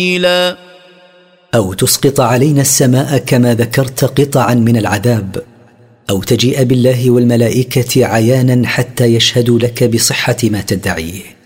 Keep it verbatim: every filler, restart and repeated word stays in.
أو تسقط علينا السماء كما ذكرت قطعا من العذاب، أو تجيء بالله والملائكة عيانا حتى يشهدوا لك بصحة ما تدعيه.